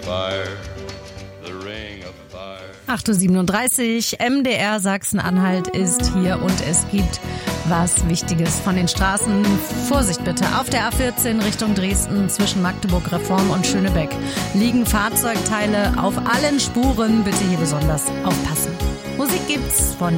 fire, the ring of fire. 8:37 Uhr, MDR Sachsen-Anhalt ist hier und es gibt was Wichtiges von den Straßen. Vorsicht bitte, auf der A14 Richtung Dresden zwischen Magdeburg Reform und Schönebeck liegen Fahrzeugteile auf allen Spuren. Bitte hier besonders aufpassen. Musik gibt's von